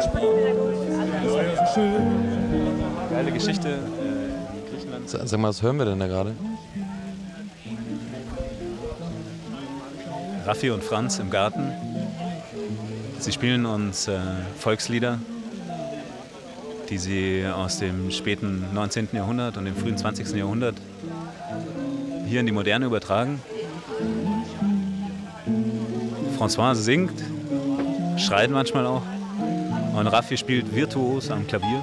Geile Geschichte in Griechenland. Sag mal, was hören wir denn da gerade? Raffi und Franz im Garten. Sie spielen uns Volkslieder, die sie aus dem späten 19. Jahrhundert und dem frühen 20. Jahrhundert hier in die Moderne übertragen. François singt, schreit manchmal auch und Raffi spielt virtuos am Klavier.